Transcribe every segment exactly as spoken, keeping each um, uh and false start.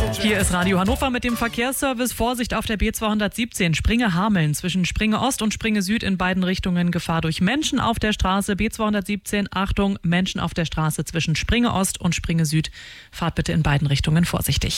Hier ist Radio Hannover mit dem Verkehrsservice. Vorsicht auf der B zweihundertsiebzehn Springe-Hameln zwischen Springe Ost und Springe Süd in beiden Richtungen. Gefahr durch Menschen auf der Straße. B zweihundertsiebzehn, Achtung, Menschen auf der Straße zwischen Springe Ost und Springe Süd. Fahrt bitte in beiden Richtungen vorsichtig.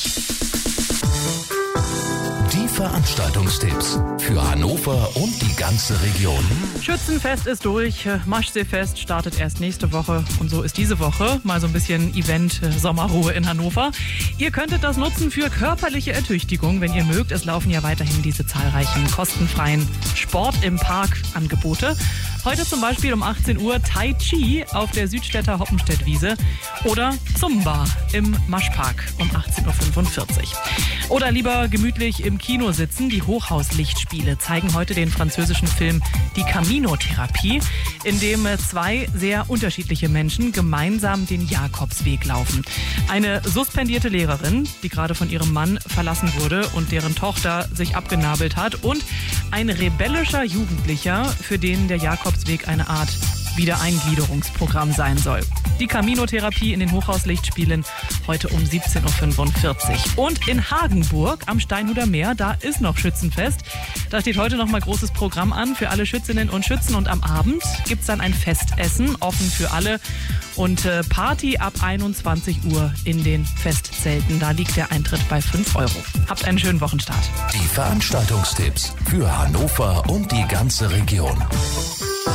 Die Veranstaltungstipps für Hannover und die ganze Region. Schützenfest ist durch, Maschseefest startet erst nächste Woche und so ist diese Woche mal so ein bisschen Event Sommerruhe in Hannover. Ihr könntet das nutzen für körperliche Ertüchtigung, wenn ihr mögt. Es laufen ja weiterhin diese zahlreichen kostenfreien Sport im Park Angebote. Heute zum Beispiel um achtzehn Uhr Tai Chi auf der Südstädter Hoppenstedt-Wiese oder Zumba im Maschpark um achtzehn Uhr fünfundvierzig. Oder lieber gemütlich im Kino sitzen. Die Hochhauslichtspiele zeigen heute den französischen Film Die Camino-Therapie, in dem zwei sehr unterschiedliche Menschen gemeinsam den Jakobsweg laufen. Eine suspendierte Lehrerin, die gerade von ihrem Mann verlassen wurde und deren Tochter sich abgenabelt hat, und ein rebellischer Jugendlicher, für den der Jakobsweg eine Art Wiedereingliederungsprogramm sein soll. Die Camino-Therapie in den Hochhauslichtspielen heute um siebzehn Uhr fünfundvierzig. Und in Hagenburg am Steinhuder Meer, da ist noch Schützenfest. Da steht heute noch mal großes Programm an für alle Schützinnen und Schützen. Und am Abend gibt es dann ein Festessen, offen für alle. Und äh, Party ab einundzwanzig Uhr in den Festzelten. Da liegt der Eintritt bei fünf Euro. Habt einen schönen Wochenstart. Die Veranstaltungstipps für Hannover und die ganze Region.